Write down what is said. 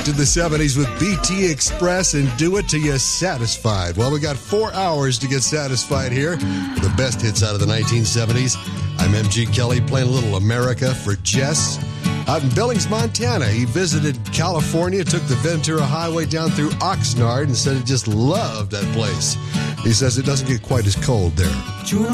to the 70s with BT Express and Do It Till You're Satisfied. Well, we got 4 hours to get satisfied here with the best hits out of the 1970s. I'm MG Kelly playing a little America for Jess. Out in Billings, Montana, he visited California, took the Ventura Highway down through Oxnard and said he just loved that place. He says it doesn't get quite as cold there.